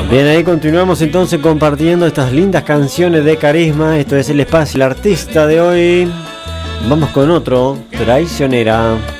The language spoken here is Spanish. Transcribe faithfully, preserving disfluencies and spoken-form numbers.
Bien, ahí continuamos entonces compartiendo estas lindas canciones de Carisma. Esto es El Espacio, el artista de hoy. Vamos con otro, Traicionera.